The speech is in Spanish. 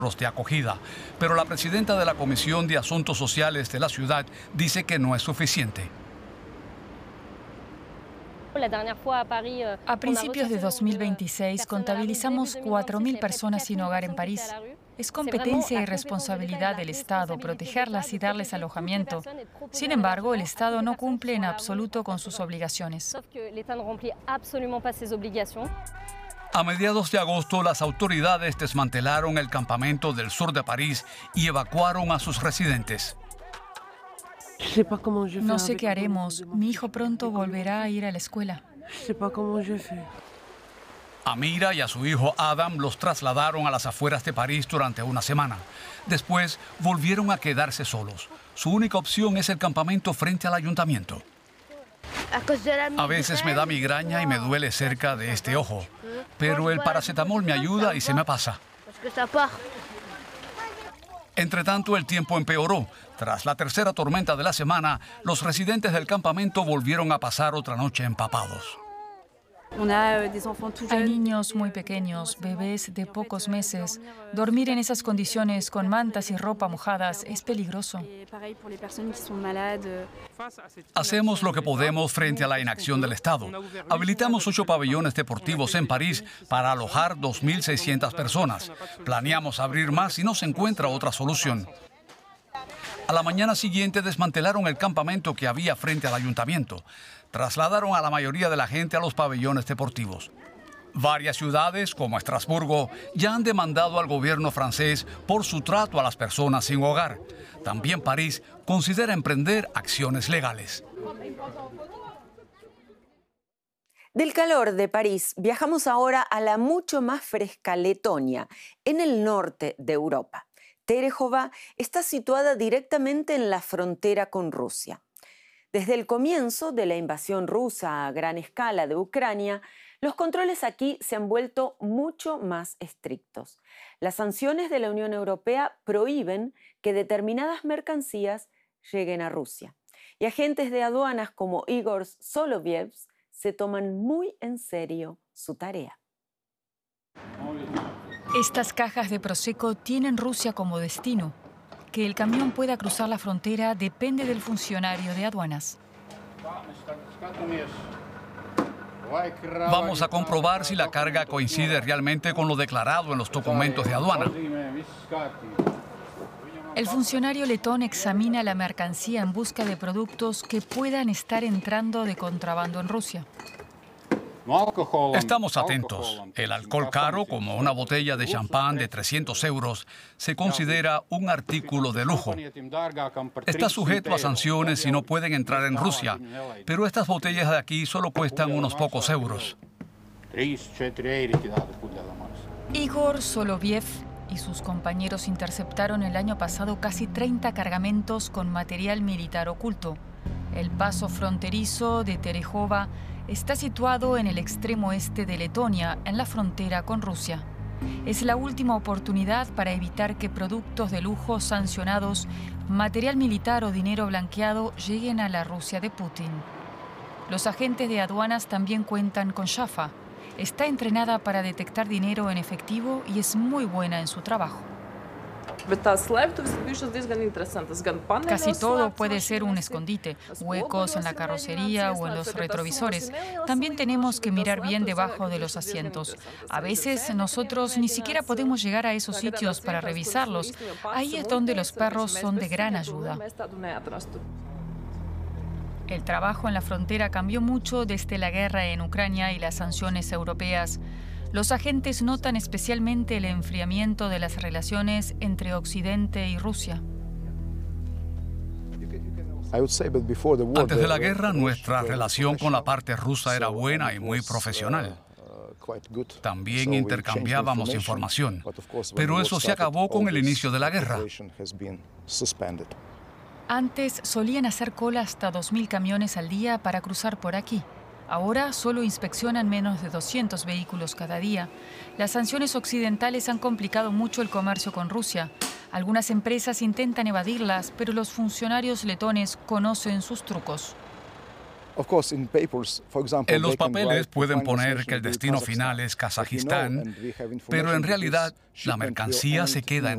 de acogida, pero la presidenta de la Comisión de Asuntos Sociales de la ciudad dice que no es suficiente. A principios de 2026 contabilizamos 4.000 personas sin hogar en París. Es competencia y responsabilidad del Estado protegerlas y darles alojamiento. Sin embargo, el Estado no cumple en absoluto con sus obligaciones. A mediados de agosto, las autoridades desmantelaron el campamento del sur de París y evacuaron a sus residentes. No sé qué haremos. Mi hijo pronto volverá a ir a la escuela. A Mira y a su hijo Adam los trasladaron a las afueras de París durante una semana. Después volvieron a quedarse solos. Su única opción es el campamento frente al ayuntamiento. A veces me da migraña y me duele cerca de este ojo, pero el paracetamol me ayuda y se me pasa. Entretanto, el tiempo empeoró. Tras la tercera tormenta de la semana, los residentes del campamento volvieron a pasar otra noche empapados. Hay niños muy pequeños, bebés de pocos meses. Dormir en esas condiciones con mantas y ropa mojadas es peligroso. Hacemos lo que podemos frente a la inacción del Estado. Habilitamos 8 pabellones deportivos en París para alojar 2.600 personas. Planeamos abrir más si no se encuentra otra solución. A la mañana siguiente desmantelaron el campamento que había frente al ayuntamiento. Trasladaron a la mayoría de la gente a los pabellones deportivos. Varias ciudades, como Estrasburgo, ya han demandado al gobierno francés por su trato a las personas sin hogar. También París considera emprender acciones legales. Del calor de París viajamos ahora a la mucho más fresca Letonia, en el norte de Europa. Terehova está situada directamente en la frontera con Rusia. Desde el comienzo de la invasión rusa a gran escala de Ucrania, los controles aquí se han vuelto mucho más estrictos. Las sanciones de la Unión Europea prohíben que determinadas mercancías lleguen a Rusia. Y agentes de aduanas como Igor Soloviev se toman muy en serio su tarea. Estas cajas de Prosecco tienen Rusia como destino. Que el camión pueda cruzar la frontera depende del funcionario de aduanas. Vamos a comprobar si la carga coincide realmente con lo declarado en los documentos de aduana. El funcionario letón examina la mercancía en busca de productos que puedan estar entrando de contrabando en Rusia. Estamos atentos. El alcohol caro, como una botella de champán de 300 euros, se considera un artículo de lujo. Está sujeto a sanciones y no pueden entrar en Rusia, pero estas botellas de aquí solo cuestan unos pocos euros. Igor Soloviev y sus compañeros interceptaron el año pasado casi 30 cargamentos con material militar oculto. El paso fronterizo de Terehova está situado en el extremo este de Letonia, en la frontera con Rusia. Es la última oportunidad para evitar que productos de lujo sancionados, material militar o dinero blanqueado lleguen a la Rusia de Putin. Los agentes de aduanas también cuentan con Shafa. Está entrenada para detectar dinero en efectivo y es muy buena en su trabajo. Casi todo puede ser un escondite, huecos en la carrocería o en los retrovisores. También tenemos que mirar bien debajo de los asientos. A veces nosotros ni siquiera podemos llegar a esos sitios para revisarlos. Ahí es donde los perros son de gran ayuda. El trabajo en la frontera cambió mucho desde la guerra en Ucrania y las sanciones europeas. Los agentes notan especialmente el enfriamiento de las relaciones entre Occidente y Rusia. Antes de la guerra, nuestra relación con la parte rusa era buena y muy profesional. También intercambiábamos información, pero eso se acabó con el inicio de la guerra. Antes solían hacer cola hasta 2.000 camiones al día para cruzar por aquí. Ahora solo inspeccionan menos de 200 vehículos cada día. Las sanciones occidentales han complicado mucho el comercio con Rusia. Algunas empresas intentan evadirlas, pero los funcionarios letones conocen sus trucos. En los papeles pueden poner que el destino final es Kazajistán, pero en realidad la mercancía se queda en